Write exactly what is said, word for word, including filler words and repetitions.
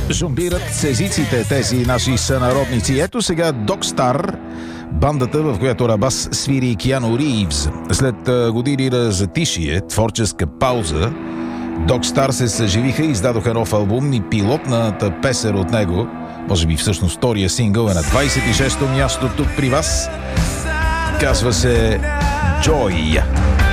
жонглират с езиците тези наши сънародници. Ето сега Dogstar, бандата, в която Рабас свири Киану Ривз. След години на затишие, творческа пауза, Dogstar се съживиха и издадоха нов албум и пилотната песен от него, може би всъщност втория сингъл, е на двайсет и шесто място тук при вас. Казва се Joy.